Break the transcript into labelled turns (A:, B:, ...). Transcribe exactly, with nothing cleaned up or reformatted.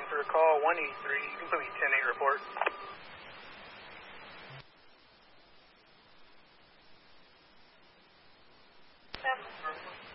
A: for a call one eighty-three. You can put me ten eight report. Yeah.